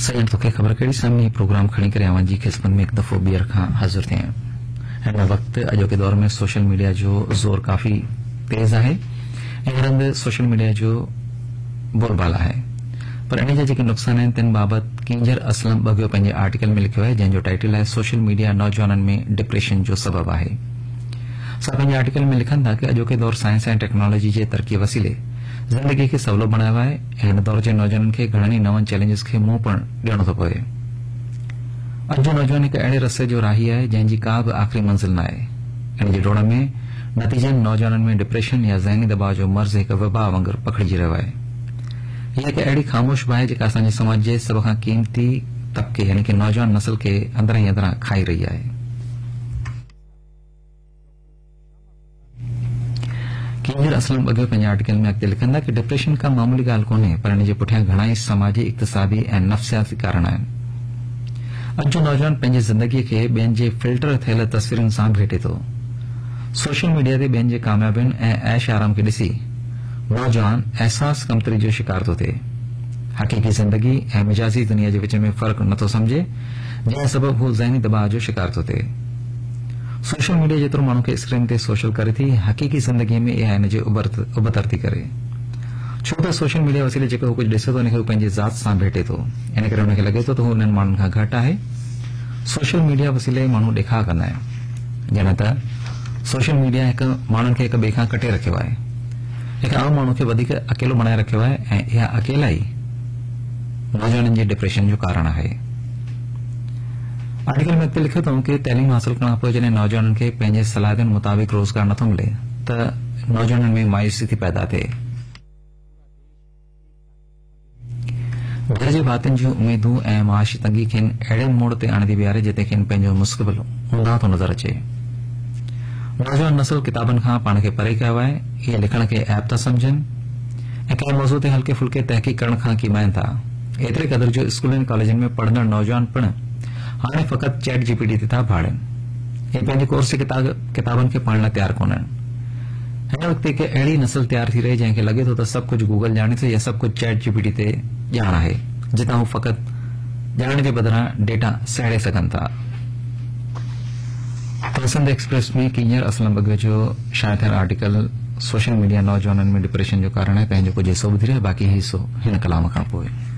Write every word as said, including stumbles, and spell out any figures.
सॼण तोखे ख़बर कहिड़ी सामने प्रोग्राम खणी करे आवां जी ख़िदमत में हिकु दफ़ो ॿीहर खां हाज़िर थिया हिन वक़्तु अॼोके दौर में सोशल मीडिया जो ज़ोर काफ़ी तेज़ आहे ऐं हर हंधि सोशल मीडिया जो बोलबाला आहे पर इन जा जेके नुक़सान आहिनि तिन बाबति किंजर असलम बगियो पंहिंजे आर्टिकल में लिखियो आहे जंहिंजो टाइटल आहे सोशल मीडिया नौजवाननि में डिप्रेशन जो सबबु आहे। असां पंहिंजे आर्टिकल में लिखनि था कि अॼोके दौर साइंस ऐं टेक्नोलॉजी जे तरक़ी वसीले ज़िंदगी खे सवलो बणायो आहे ऐं हिन दौर जे नौजवाननि खे घणनि ई नवनि चैलेंजिस खे मुंहुं पण ॾियणो थो पवे। अॼु जो नौजवान हिकु अहिड़े रस्ते जो राही आहे जंहिंजी का बि आख़िरी मंज़िल न आहे। इन जे डोड़ में नतीजनि नौजवाननि में डिप्रेशन या ज़हनी दबाव जो मर्ज़ हिकु वबा वांगुरु पखिड़िजी रहियो आहे। हीअ हिकु अहिड़ी ख़ामोश बाहि जेका असांजे समाज जे सभ खां क़ीमती तबिके यानी कि नौजवान नस्ल खे अंदरां ई अंदरां खाई रही आहे। किंजर असलम बगियो पंहिंजे आर्टिकल में अॻिते लिखंदा कि डिप्रेशन का मामूली ॻाल्हि कोन्हे पर इन जे पुठियां घणा ई समाजी इक़्तिसादी ऐं नफ़्सियाती कारण आहिनि। अॼु जो नौजवान पंहिंजी ज़िंदगीअ खे ॿियनि जे फिल्टर थियल तस्वीरुनि सां भेटे थो। सोशल मीडिया ते ॿियनि जे कामयाबियुनि ऐं ऐश आराम खे ॾिसी नौजवान एहसास कमतरी जो शिकार थो थिए। हक़ीक़ी ज़िंदगी ऐं मिजाज़ी दुनिया जे विच में फ़र्क़ु नथो सम्झे जंहिं सबबु हू ज़हनी दबाव जो शिकार थो थिए। सोशल मीडिया जेतिरो माण्हू खे स्क्रीन ते सोशल करे थी हक़ीक़ी ज़िंदगीअ में इहा हिन जे उबतर थी करे छो त सोशल मीडिया वसीले जेको हू कुझु ॾिसे थो उनखे हू पंहिंजी ज़ात सां भेटे थो। इन करे हुनखे लॻे थो त हू उन्हनि माण्हुनि खां घटि आहे। सोशल मीडिया वसीले माण्हू ॾेखार कंदा आहिनि ॼण त सोशल मीडिया हिकु माण्हुनि खे हिक ॿिए खां कटे रखियो आहे हिकु आम माण्हू खे वधीक अकेलो बणाए रखियो आहे ऐं इहा अकेला ई नौजवाननि जे डिप्रेशन जो कारण आहे। आर्टिकल में अॻिते लिखियो अथऊं कि तइलीम हासिल करण खां पोइ जॾहिं नौजवाननि खे पंहिंजे सलाहियतुनि मुताबिक़ रोज़गार नथो मिले त नौजवाननि में मायूसी थी पैदा थिए। घर जे भातियुनि जूं उमीदूं ऐं माशी तंगी खेनि अहिड़े मोड़ ते आणंदी बीहारे जिते खेनि पंहिंजो मुस्तक़बिल ऊंधा थो नज़र अचे। नौजवान नस्ल किताबनि खां पाण खे परे कयो आहे। इहे लिखण खे ऐप था सम्झनि ऐं कंहिं मौज़ूअ ते हल्के फुल्के तहक़ीक़ करण खां कीमाइनि था। एतिरे क़दुरु जो स्कूलनि कॉलेजनि में पढ़ंदड़ नौजवान पिणु हाणे फ़क़ति चैट जीपीटी ते था भाड़नि। हे पंहिंजे कोर्स जे किताबनि खे पढ़ण लाइ तयारु कोन्हनि। हिन वक़्तु हिकु अहिड़ी नस्ल तयारु थी रही जंहिंखे लॻे थो त सभु कुझु गूगल ॼाणे थो या सभु कुझु चैट जीपीटी ते ॼाण आहे जितां हू फ़क़ति ॼाण जे बदिरां डेटा सहेड़े सघनि था। पसंद एक्सप्रेस में किंजर असलम बगियो जो शाया थियल आर्टिकल सोशल मीडिया नौजवाननि में डिप्रेशन जो कारण आहे। पंहिंजो कुझु हिसो ॿुधी रहियो बाक़ी हिसो हिन कलाम खां पोइ।